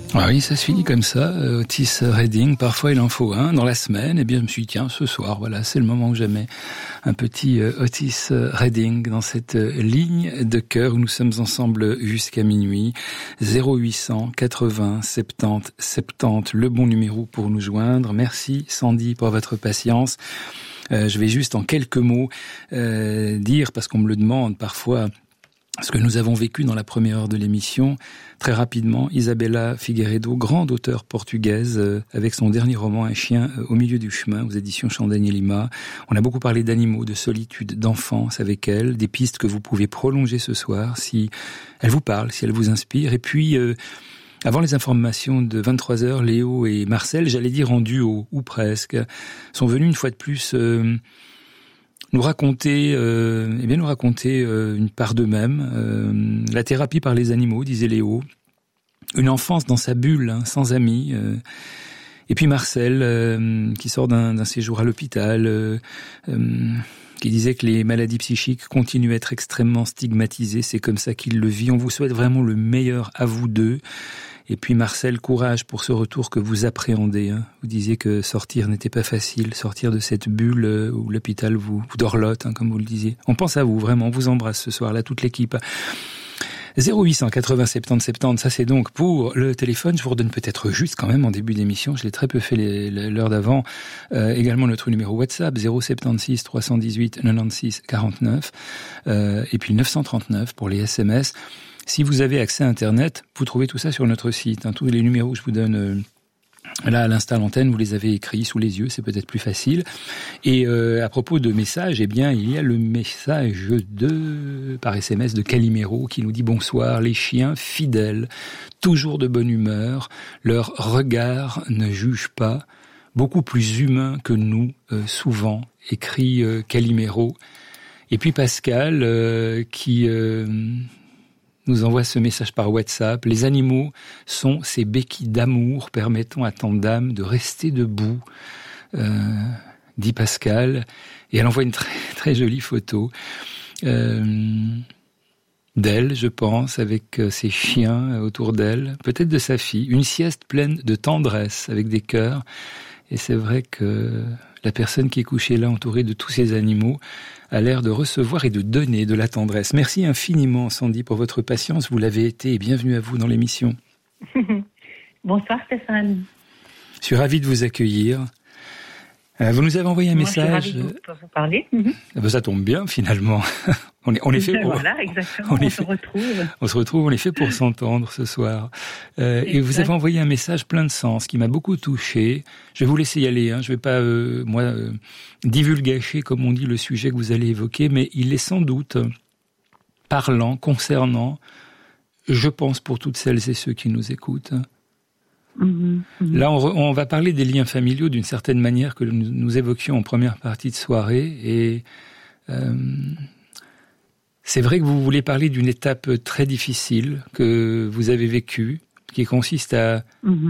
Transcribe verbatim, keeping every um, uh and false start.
Ah oui, ça se finit comme ça, Otis Redding. Parfois, il en faut un dans la semaine. Et bien, je me suis dit, tiens, ce soir, voilà, c'est le moment où je mets un petit Otis Redding dans cette ligne de cœur où nous sommes ensemble jusqu'à minuit. zéro huit cent quatre-vingts soixante-dix soixante-dix, le bon numéro pour nous joindre. Merci, Sandy, pour votre patience. Euh, je vais juste en quelques mots euh, dire, parce qu'on me le demande parfois, ce que nous avons vécu dans la première heure de l'émission. Très rapidement, Isabella Figueiredo, grande auteure portugaise, euh, avec son dernier roman, Un chien euh, au milieu du chemin, aux éditions Chandani Lima. On a beaucoup parlé d'animaux, de solitude, d'enfance avec elle, des pistes que vous pouvez prolonger ce soir, si elle vous parle, si elle vous inspire. Et puis, euh, avant les informations de vingt-trois heures, Léo et Marcel, j'allais dire en duo, ou presque, sont venus une fois de plus... Euh, nous raconter, euh, eh bien nous raconter euh, une part d'eux-mêmes, euh, la thérapie par les animaux, disait Léo, une enfance dans sa bulle, hein, sans amis, euh, et puis Marcel, euh, qui sort d'un, d'un séjour à l'hôpital, euh, euh, qui disait que les maladies psychiques continuent à être extrêmement stigmatisées, c'est comme ça qu'il le vit. On vous souhaite vraiment le meilleur à vous deux. Et puis Marcel, courage pour ce retour que vous appréhendez. Hein. Vous disiez que sortir n'était pas facile, sortir de cette bulle où l'hôpital vous, vous dorlote, hein, comme vous le disiez. On pense à vous, vraiment, on vous embrasse ce soir-là, toute l'équipe. zéro huit cent quatre-vingts soixante-dix soixante-dix, ça c'est donc pour le téléphone. Je vous redonne peut-être juste quand même en début d'émission, je l'ai très peu fait les, les, l'heure d'avant. Euh, également notre numéro WhatsApp, zéro soixante-seize trois cent dix-huit quatre-vingt-seize quarante-neuf, euh, et puis neuf cent trente-neuf pour les S M S. Si vous avez accès à Internet, vous trouvez tout ça sur notre site. Hein. Tous les numéros que je vous donne euh, là à l'instant l'antenne, vous les avez écrits sous les yeux, c'est peut-être plus facile. Et euh, à propos de messages, eh bien, il y a le message de par S M S de Calimero qui nous dit « Bonsoir, les chiens fidèles, toujours de bonne humeur, leur regard ne juge pas, beaucoup plus humain que nous, euh, souvent », écrit euh, Calimero. Et puis Pascal euh, qui... Euh, nous envoie ce message par WhatsApp. Les animaux sont ces béquilles d'amour permettant à tant d'âmes de rester debout, euh, dit Pascal. Et elle envoie une très, très jolie photo euh, d'elle, je pense, avec ses chiens autour d'elle, peut-être de sa fille. Une sieste pleine de tendresse avec des cœurs. Et c'est vrai que la personne qui est couchée là, entourée de tous ces animaux, a l'air de recevoir et de donner de la tendresse. Merci infiniment, Sandy, pour votre patience. Vous l'avez été et bienvenue à vous dans l'émission. Bonsoir, Stéphane. Je suis ravi de vous accueillir. Vous nous avez envoyé un Moi, message. Je suis ravie de vous parler. Ah ben ça tombe bien, finalement. On est, on est fait pour... Voilà, exactement. On, on est se fait, retrouve. On se retrouve, on est fait pour s'entendre ce soir. Euh, et vous avez envoyé un message plein de sens qui m'a beaucoup touché. Je vais vous laisser y aller. Hein. Je vais pas, euh, moi, euh, divulgacher, comme on dit, le sujet que vous allez évoquer, mais il est sans doute parlant, concernant, je pense, pour toutes celles et ceux qui nous écoutent. Mmh, mmh. Là, on, re, on va parler des liens familiaux d'une certaine manière que nous, nous évoquions en première partie de soirée. Et euh, c'est vrai que vous voulez parler d'une étape très difficile que vous avez vécue, qui consiste à... Mmh.